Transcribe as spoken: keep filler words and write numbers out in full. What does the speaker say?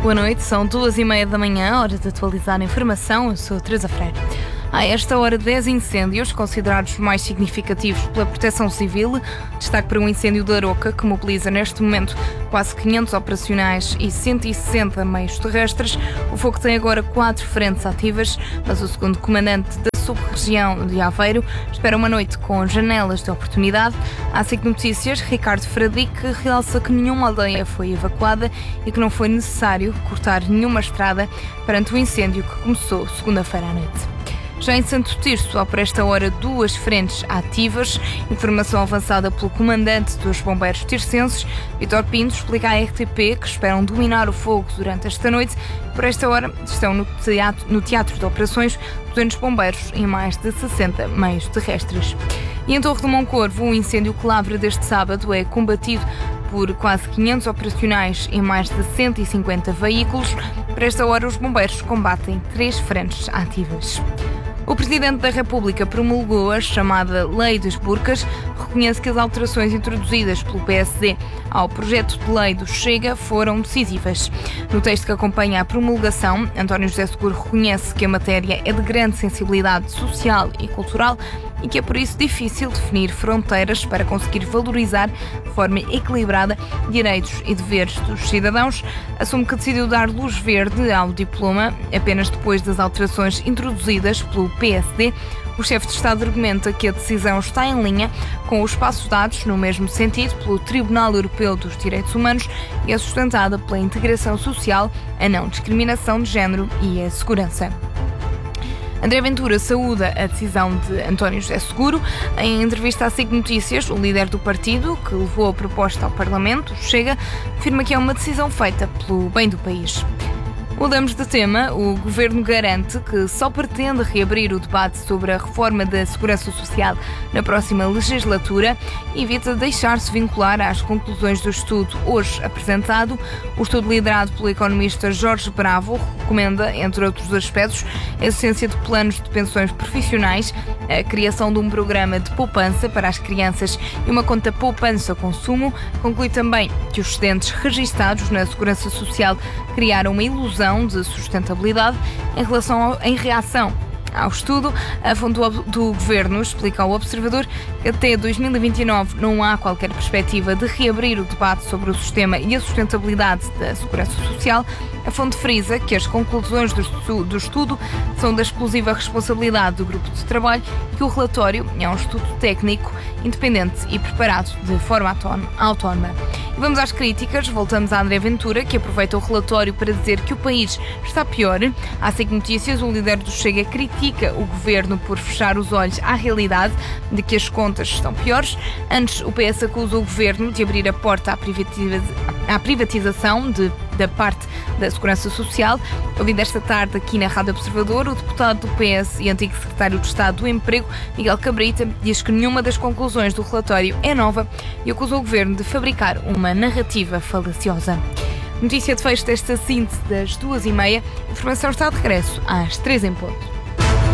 Boa noite, são duas e meia da manhã, hora de atualizar a informação. Eu sou Teresa Freire. A esta hora, dez incêndios, considerados mais significativos pela Proteção Civil. Destaque para um incêndio da Aroca, que mobiliza neste momento quase quinhentos operacionais e cento e sessenta meios terrestres. O fogo tem agora quatro frentes ativas, mas o segundo comandante da sub-região de Aveiro espera uma noite com janelas de oportunidade. À SIC Notícias, Ricardo Fradique realça que nenhuma aldeia foi evacuada e que não foi necessário cortar nenhuma estrada perante o incêndio que começou segunda-feira à noite. Já em Santo Tirso, há por esta hora duas frentes ativas. Informação avançada pelo comandante dos bombeiros tircenses, Vítor Pinto, explica à R T P que esperam dominar o fogo durante esta noite. Por esta hora estão no teatro, no teatro de operações duzentos bombeiros e mais de sessenta meios terrestres. E em Torre do Moncorvo, o incêndio que lavra deste sábado é combatido por quase quinhentos operacionais e mais de cento e cinquenta veículos. Por esta hora, os bombeiros combatem três frentes ativas. O Presidente da República promulgou a chamada Lei das Burcas. Reconhece que as alterações introduzidas pelo P S D ao projeto de lei do Chega foram decisivas. No texto que acompanha a promulgação, António José Seguro reconhece que a matéria é de grande sensibilidade social e cultural e que é por isso difícil definir fronteiras para conseguir valorizar de forma equilibrada direitos e deveres dos cidadãos. Assume que decidiu dar luz verde ao diploma apenas depois das alterações introduzidas pelo P S D. O chefe de Estado argumenta que a decisão está em linha com os passos dados no mesmo sentido pelo Tribunal Europeu dos Direitos Humanos e é sustentada pela integração social, a não discriminação de género e a segurança. André Ventura saúda a decisão de António José Seguro. Em entrevista à SIC Notícias, o líder do partido, que levou a proposta ao Parlamento, Chega, afirma que é uma decisão feita pelo bem do país. Mudamos de tema. O Governo garante que só pretende reabrir o debate sobre a reforma da Segurança Social na próxima legislatura e evita deixar-se vincular às conclusões do estudo hoje apresentado. O estudo liderado pelo economista Jorge Bravo recomenda, entre outros aspectos, a existência de planos de pensões profissionais, a criação de um programa de poupança para as crianças e uma conta poupança-consumo. Conclui também que os excedentes registados na Segurança Social criaram uma ilusão de sustentabilidade em, relação ao, em reação ao estudo. A fonte do, do Governo explica ao Observador que até dois mil e vinte e nove não há qualquer perspectiva de reabrir o debate sobre o sistema e a sustentabilidade da Segurança Social. A fonte frisa que as conclusões do, do estudo são da exclusiva responsabilidade do grupo de trabalho e que o relatório é um estudo técnico, independente e preparado de forma autónoma. E vamos às críticas. Voltamos a André Ventura, que aproveita o relatório para dizer que o país está pior. À SIC Notícias, o líder do Chega critica o governo por fechar os olhos à realidade de que as contas estão piores. Antes, o P S acusa o governo de abrir a porta à, privatiza- à privatização de, da parte da Segurança Social. Ouvindo esta tarde aqui na Rádio Observador, o deputado do P S e antigo secretário de Estado do Emprego, Miguel Cabrita, diz que nenhuma das conclusões do relatório é nova e acusa o governo de fabricar uma narrativa falaciosa. Notícia de fecho desta síntese das duas e meia. A informação está de regresso às três em ponto.